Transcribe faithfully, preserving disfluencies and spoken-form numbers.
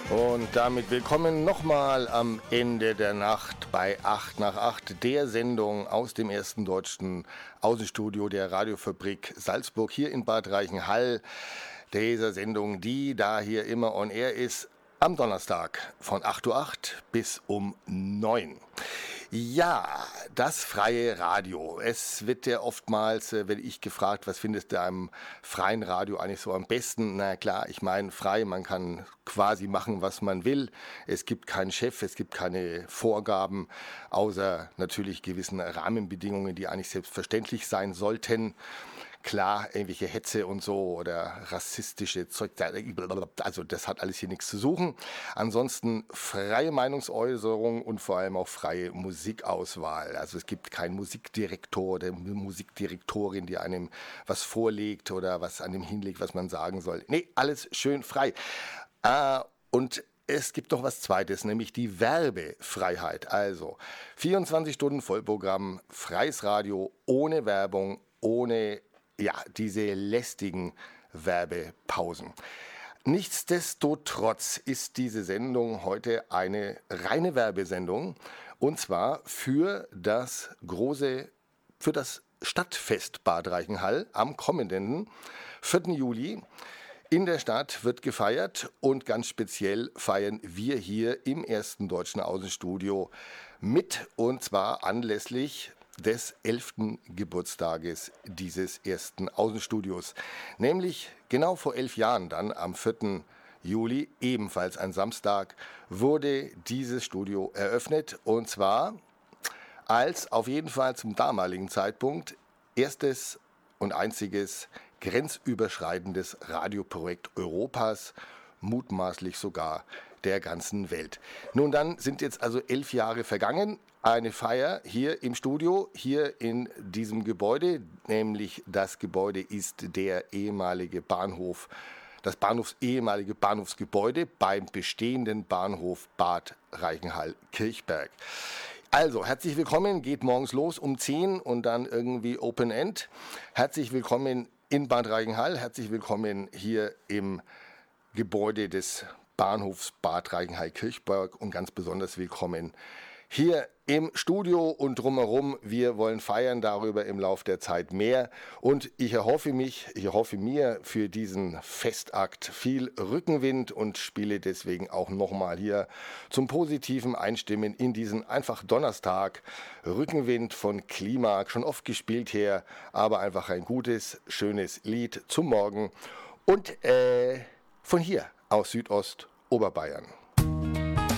Und damit willkommen nochmal am Ende der Nacht bei acht nach acht, der Sendung aus dem ersten deutschen Außenstudio der Radiofabrik Salzburg hier in Bad Reichenhall. Dieser Sendung, die da hier immer on air ist, am Donnerstag von acht Uhr acht bis um neun. Ja, das freie Radio. Es wird ja oftmals, äh, werde ich gefragt, was findest du am freien Radio eigentlich so am besten? Na klar, ich meine frei, man kann quasi machen, was man will. Es gibt keinen Chef, es gibt keine Vorgaben, außer natürlich gewissen Rahmenbedingungen, die eigentlich selbstverständlich sein sollten. Klar, irgendwelche Hetze und so oder rassistische Zeug, also das hat alles hier nichts zu suchen. Ansonsten freie Meinungsäußerung und vor allem auch freie Musikauswahl. Also es gibt keinen Musikdirektor oder Musikdirektorin, die einem was vorlegt oder was an dem hinlegt, was man sagen soll. Nee, alles schön frei. Äh, und es gibt noch was Zweites, nämlich die Werbefreiheit. Also vierundzwanzig Stunden Vollprogramm, freies Radio, ohne Werbung, ohne ja, diese lästigen Werbepausen. Nichtsdestotrotz ist diese Sendung heute eine reine Werbesendung und zwar für das große, für das Stadtfest Bad Reichenhall am kommenden vierten Juli. In der Stadt wird gefeiert und ganz speziell feiern wir hier im ersten deutschen Außenstudio mit und zwar anlässlich des elften Geburtstages dieses ersten Außenstudios. Nämlich genau vor elf Jahren dann, am vierten Juli, ebenfalls ein Samstag, wurde dieses Studio eröffnet. Und zwar als auf jeden Fall zum damaligen Zeitpunkt erstes und einziges grenzüberschreitendes Radioprojekt Europas, mutmaßlich sogar der ganzen Welt. Nun dann sind jetzt also elf Jahre vergangen. Eine Feier hier im Studio, hier in diesem Gebäude, nämlich das Gebäude ist der ehemalige Bahnhof, das Bahnhofs, ehemalige Bahnhofsgebäude beim bestehenden Bahnhof Bad Reichenhall-Kirchberg. Also, herzlich willkommen, geht morgens los um zehn und dann irgendwie Open End. Herzlich willkommen in Bad Reichenhall, herzlich willkommen hier im Gebäude des Bahnhofs Bad Reichenhall-Kirchberg und ganz besonders willkommen hier im Studio und drumherum. Wir wollen feiern, darüber im Lauf der Zeit mehr. Und ich erhoffe mich, ich erhoffe mir für diesen Festakt viel Rückenwind und spiele deswegen auch nochmal hier zum positiven Einstimmen in diesen einfach Donnerstag. Rückenwind von Klima, schon oft gespielt her, aber einfach ein gutes, schönes Lied zum Morgen. Und äh, von hier aus Südost Oberbayern.